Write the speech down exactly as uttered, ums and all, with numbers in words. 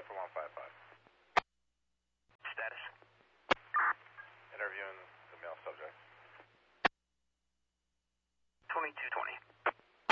for one five five. Status? Interviewing the male subject.